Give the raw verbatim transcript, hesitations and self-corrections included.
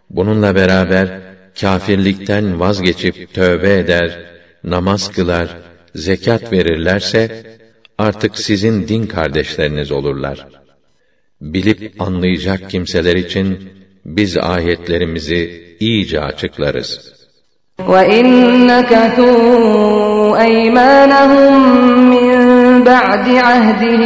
Bununla beraber kâfirlikten vazgeçip tövbe eder, namaz kılar, zekat verirlerse artık sizin din kardeşleriniz olurlar. Bilip anlayacak kimseler için biz ayetlerimizi iyice açıklarız. وَإِنْ نَكَثُوا أَيْمَانَهُمْ مِنْ بَعْدِ عَهْدِهِمْ